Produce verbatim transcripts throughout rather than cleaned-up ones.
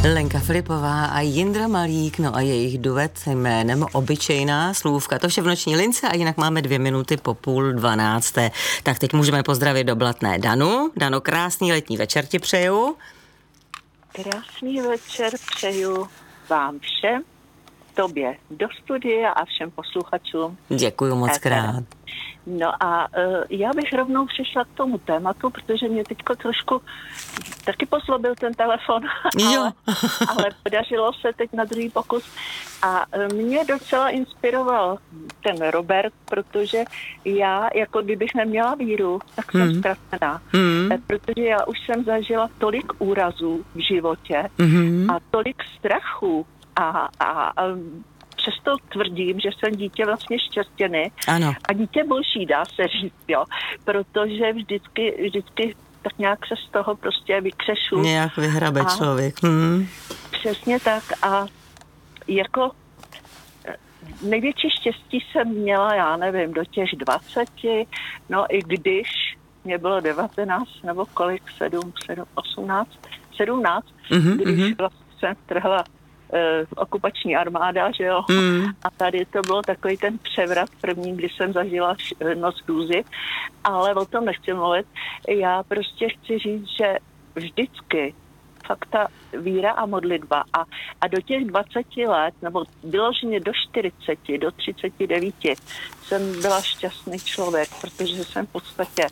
Lenka Filipová a Jindra Malík, no a jejich duet se jménem Obyčejná slůvka. To vše v Noční lince a jinak máme dvě minuty po půl dvanácté. Tak teď můžeme pozdravit do Blatné Danu. Dano, krásný letní večer ti přeju. Krásný večer přeju vám všem, tobě do studia a všem posluchačům. Děkuju moc krát. No a uh, já bych rovnou přišla k tomu tématu, protože mě teďko trošku taky poslobil ten telefon, ale, ale podařilo se teď na druhý pokus. A uh, mě docela inspiroval ten Robert, protože já, jako kdybych neměla víru, tak jsem hmm. ztracená. Hmm. Protože já už jsem zažila tolik úrazů v životě hmm. a tolik strachů a, a, a přesto tvrdím, že jsem dítě vlastně šťastěny. Ano. A dítě boží, dá se říct, jo. Protože vždycky, vždycky tak nějak se z toho prostě vykřešu. Nějak vyhrabe a člověk. Hmm. Přesně tak. A jako největší štěstí jsem měla, já nevím, do těch dvaceti, no i když mě bylo devatenáct nebo kolik, sedm, sedm, osmnáct, sedmnáct, mm-hmm, když mm-hmm. vlastně jsem trhla okupační armáda, že jo. Mm. A tady to bylo takový ten převrat první, kdy jsem zažila noc hrůzy, ale o tom nechci mluvit. Já prostě chci říct, že vždycky fakt ta víra a modlitba a, a do těch dvaceti let, nebo vyloženě do čtyřiceti, do třiceti devíti jsem byla šťastný člověk, protože jsem v podstatě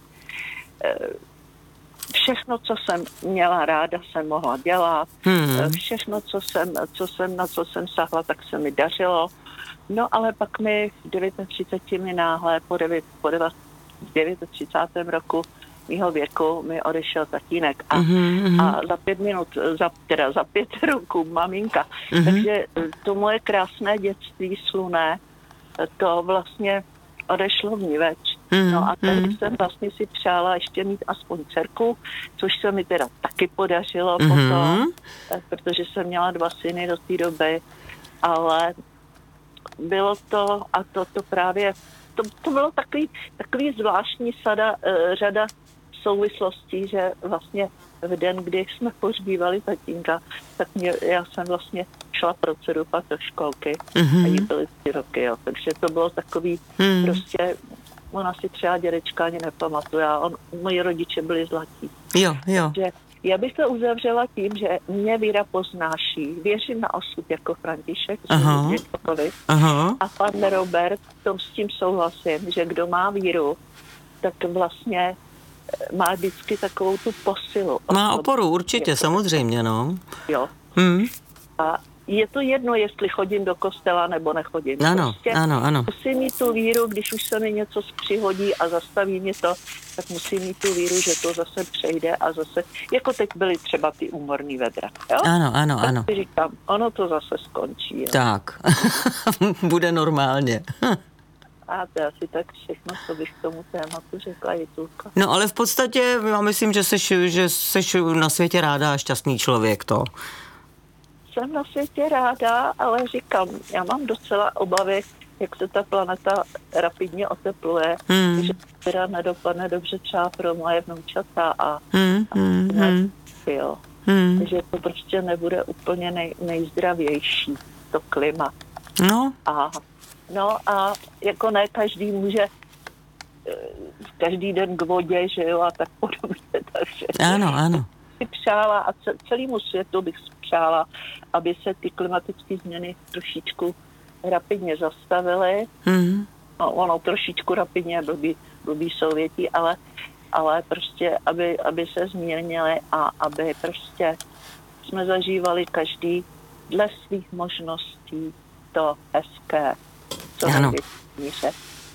všechno, co jsem měla ráda, jsem mohla dělat. Hmm. Všechno, co jsem, co jsem, na co jsem sahla, tak se mi dařilo. No ale pak mi v třiceti devíti mi náhle po, devět, po třicátém devátém roku mýho věku mi odešel tatínek. A, hmm. a za pět minut, za, teda za pět roků maminka. Hmm. Takže to moje krásné dětství sluné, to vlastně odešlo vniveč. Mm, no a tady mm. jsem vlastně si přála ještě mít aspoň dcerku, což se mi teda taky podařilo mm. potom, protože jsem měla dva syny do té doby, ale bylo to, a to, to právě, to, to bylo takový, takový zvláštní sada, uh, řada souvislostí, že vlastně v den, kdy jsme pohřbívali tatínka, tak mě, já jsem vlastně šla procedovat do školky mm-hmm. a jí byly tři roky, jo. Takže to bylo takový mm. prostě, ona si třeba dědečka ani nepamatuje, a on, moji rodiče byli zlatí. Jo, jo. Takže já bych to uzavřela tím, že mě víra poznáší, věřím na osud jako František, aha, aha. a pan Robert, tom s tím souhlasím, že kdo má víru, tak vlastně má vždycky takovou tu posilu. Má oporu, určitě, jako, samozřejmě, no. Jo. Hmm. A je to jedno, jestli chodím do kostela nebo nechodím. Ano, prostě ano, ano. Musím mít tu víru, když už se mi něco přihodí a zastaví mě to, tak musím mít tu víru, že to zase přejde a zase, jako teď byly třeba ty úmorný vedra, jo? Ano, ano, tak ano. Tak říkám, ono to zase skončí. Jo? Tak, bude normálně. A to je asi tak všechno, co bych k tomu tématu řekla, Jitulka. No ale v podstatě já myslím, že seš, že seš na světě ráda a šťastný člověk, to. Jsem na světě ráda, ale říkám, já mám docela obavy, jak se ta planeta rapidně otepluje, hmm. že teda nedopadne dobře třeba pro moje vnoučata a, hmm. a ne, hmm. jo. Hmm. že to prostě nebude úplně nej, nejzdravější, to klima. No. A, no a jako ne každý může každý den k vodě, že jo, a tak podobně. Takže ano, ano. bych přála a celému světu bych přála, aby se ty klimatické změny trošičku rapidně zastavily. Mm. No, ono trošičku rapidně blbý, blbý souvětí, ale, ale prostě, aby, aby se zmírnily a aby prostě jsme zažívali každý dle svých možností to hezké, co ano. míře.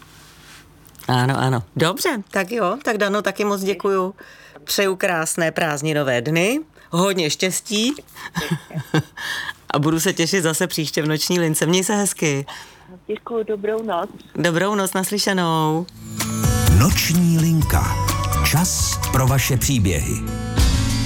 Ano, ano. Dobře, tak jo, tak Dano, taky moc děkuju. Přeju krásné prázdninové dny, hodně štěstí a budu se těšit zase příště v Noční lince. Měj se hezky. Děkuju, dobrou noc. Dobrou noc, naslyšenou. Noční linka. Čas pro vaše příběhy.